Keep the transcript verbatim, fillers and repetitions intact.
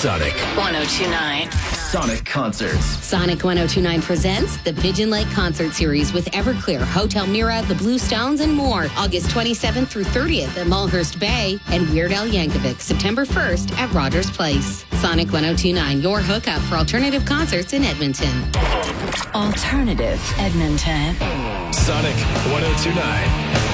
Sonic. one oh two point nine. Sonic Concerts. Sonic one oh two point nine presents the Pigeon Lake Concert Series with Everclear, Hotel Mira, the Blue Stones, and more. August twenty-seventh through thirtieth at Mulhurst Bay, and Weird Al Yankovic, September first at Rogers Place. Sonic one oh two point nine, your hookup for alternative concerts in Edmonton. Alternative Edmonton. Sonic one oh two point nine.